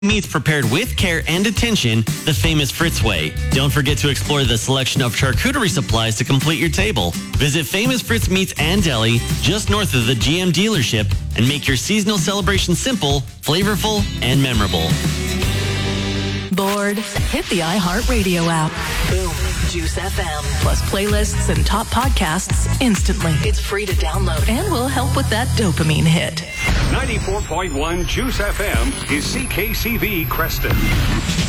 Meats prepared with care and attention, the famous Fritz way. Don't forget to explore the selection of charcuterie supplies to complete your table. Visit Famous Fritz Meats and Deli, just north of the GM dealership, and make your seasonal celebration simple, flavorful, and memorable. Bored? Hit the iHeartRadio app. Boom. Juice FM. Plus playlists and top podcasts instantly. It's free to download and will help with that dopamine hit. 94.1 Juice FM is CKCV Creston.